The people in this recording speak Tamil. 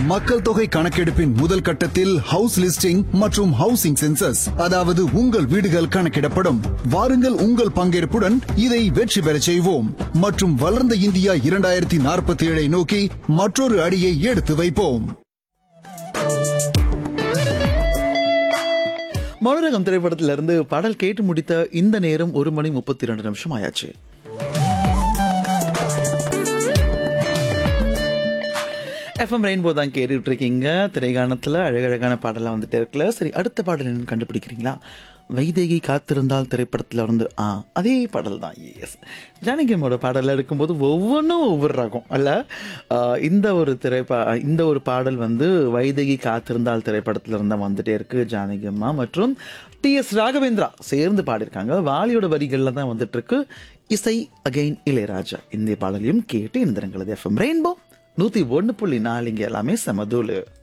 மக்கள் தொகை கணக்கெடுப்பின் முதல் கட்டத்தில் ஹவுஸ் லிஸ்டிங் மற்றும் ஹவுசிங் சென்சஸ், அதாவது உங்கள் வீடுகள் கணக்கிடப்படும். வாருங்கள், உங்கள் பங்கேற்புடன் இதை வெற்றி பெறச் செய்வோம் மற்றும் வளர்ந்த இந்தியா 2047 நோக்கி மற்றொரு அடியை எடுத்து வைப்போம். மௌனராகம் திரைப்படத்திலிருந்து பாடல் கேட்டு முடித்த இந்த நேரம் 1:32 ஆயாச்சு. FM ரெயின்போ தான் கேட்டுட்டு இருக்கீங்க. திரைகாணத்தில் அழகழகான பாடலாம் வந்துட்டே இருக்குல்ல. சரி, அடுத்த பாடல் என்னன்னு கண்டுபிடிக்கிறீங்களா? வைதேகி காத்திருந்தால் திரைப்படத்தில் வந்து அதே பாடல் தான். எஸ், ஜானகியம்மோட பாடலில் இருக்கும்போது ஒவ்வொன்றும் ஒவ்வொரு ரகம் அல்ல. இந்த ஒரு பாடல் வந்து வைதேகி காத்திருந்தால் திரைப்படத்தில் இருந்தால் வந்துட்டே இருக்கு. ஜானகியம்மா மற்றும் TS ராகவேந்திரா சேர்ந்து பாடியிருக்காங்க. வாலியோட வரிகளில் தான் வந்துட்டு இருக்கு. இசை அகைன் இளையராஜா. இந்த பாடலையும் கேட்டு இந்த FM ரெயின்போ 101.4 இங்க எல்லாமே சமதூளு.